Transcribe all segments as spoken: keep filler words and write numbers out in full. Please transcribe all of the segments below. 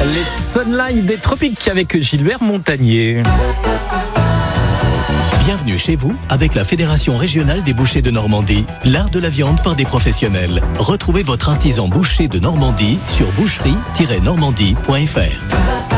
Les Sunlight des Tropiques avec Gilbert Montagnier. Bienvenue chez vous avec la Fédération régionale des bouchers de Normandie, l'art de la viande par des professionnels. Retrouvez votre artisan boucher de Normandie sur boucherie tiret normandie point f r.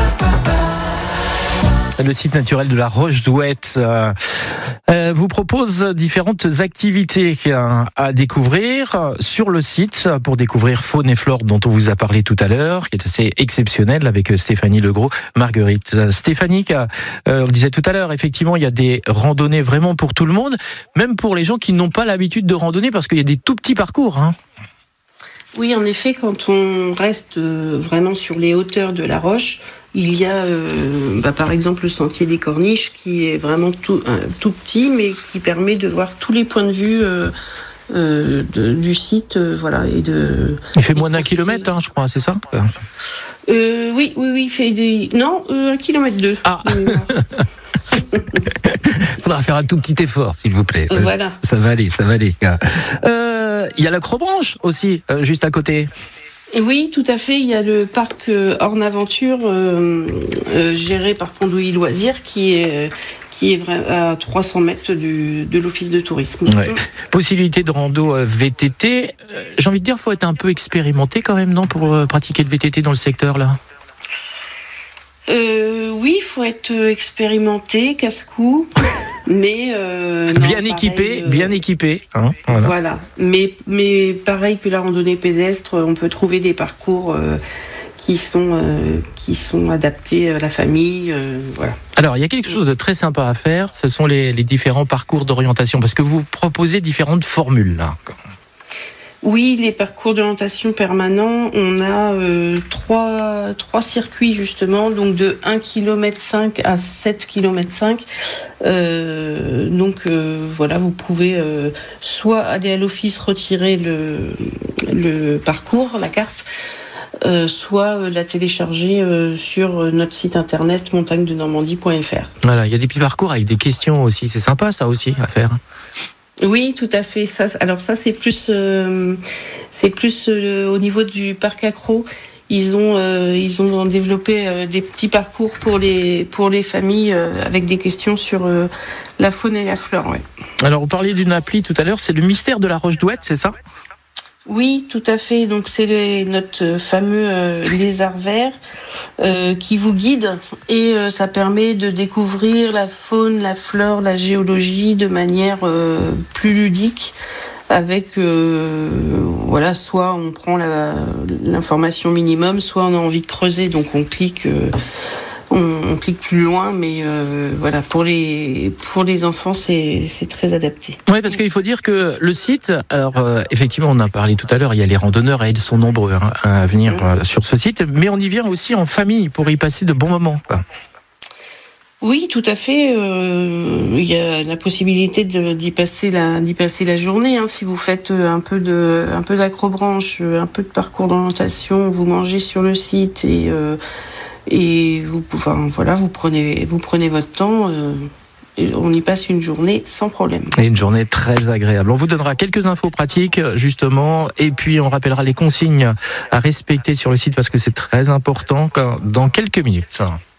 Le site naturel de la Roche d'Ouette euh, euh, vous propose différentes activités euh, à découvrir sur le site pour découvrir faune et flore dont on vous a parlé tout à l'heure, qui est assez exceptionnel avec Stéphanie Legros, Marguerite. Stéphanie, euh, on le disait tout à l'heure, effectivement, il y a des randonnées vraiment pour tout le monde, même pour les gens qui n'ont pas l'habitude de randonner, parce qu'il y a des tout petits parcours. Hein. Oui, en effet, quand on reste vraiment sur les hauteurs de la Roche, il y a euh, bah, par exemple le sentier des Corniches qui est vraiment tout, euh, tout petit, mais qui permet de voir tous les points de vue euh, euh, de, du site. Euh, voilà, et de, il fait moins d'un kilomètre, hein, je crois, c'est ça euh, Oui, oui, oui, il fait des... Non, euh, un kilomètre deux. Ah faudra faire un tout petit effort, s'il vous plaît. Voilà. Ça va aller, ça va aller. Euh, il y a l'Acrobranche aussi, euh, juste à côté. Oui, tout à fait. Il y a le parc euh, Ornaventure euh, euh, géré par Pondouilly Loisirs qui est, qui est à trois cents mètres du, de l'office de tourisme. Ouais. Possibilité de rando V T T. Euh, j'ai envie de dire, il faut être un peu expérimenté quand même, non, pour euh, pratiquer le V T T dans le secteur, là. Euh, oui, il faut être expérimenté, casse-cou, mais euh, bien non, équipé, pareil, euh, bien équipé. Hein, voilà. voilà. Mais mais pareil que la randonnée pédestre, on peut trouver des parcours euh, qui sont euh, qui sont adaptés à la famille. Euh, voilà. Alors, il y a quelque chose de très sympa à faire. Ce sont les, les différents parcours d'orientation, parce que vous proposez différentes formules là. Oui, les parcours d'orientation permanents, on a euh, trois, trois circuits justement, donc de un virgule cinq kilomètres à sept virgule cinq kilomètres. Euh, donc euh, voilà, vous pouvez euh, soit aller à l'office retirer le, le parcours, la carte, euh, soit euh, la télécharger euh, sur notre site internet montagne de normandie point f r. Voilà, il y a des petits parcours avec des questions aussi, c'est sympa ça aussi à faire. Oui, tout à fait. Ça, alors ça, c'est plus, euh, c'est plus euh, au niveau du parc Accro. Ils ont, euh, ils ont développé euh, des petits parcours pour les, pour les familles euh, avec des questions sur euh, la faune et la flore. Ouais. Alors, vous parliez d'une appli tout à l'heure, c'est le mystère de la Roche d'Ouette, c'est ça ? Oui, tout à fait. Donc c'est le, notre fameux euh, lézard vert euh, qui vous guide et euh, ça permet de découvrir la faune, la flore, la géologie de manière euh, plus ludique. Avec euh, voilà, soit on prend la, l'information minimum, soit on a envie de creuser, donc on clique. Euh, On, on clique plus loin, mais euh, voilà, pour les pour les enfants, c'est c'est très adapté. Oui, parce qu'il faut dire que le site, alors euh, effectivement, on en a parlé tout à l'heure, il y a les randonneurs et ils sont nombreux hein, à venir euh, sur ce site, mais on y vient aussi en famille pour y passer de bons moments, quoi. Oui, tout à fait. Euh, il y a la possibilité de, d'y passer la d'y passer la journée. Hein, si vous faites un peu de un peu d'acrobranche, un peu de parcours d'orientation, vous mangez sur le site et euh, Et vous, enfin, voilà, vous prenez, vous prenez votre temps. Euh, et on y passe une journée sans problème. Et une journée très agréable. On vous donnera quelques infos pratiques, justement, et puis on rappellera les consignes à respecter sur le site parce que c'est très important dans quelques minutes.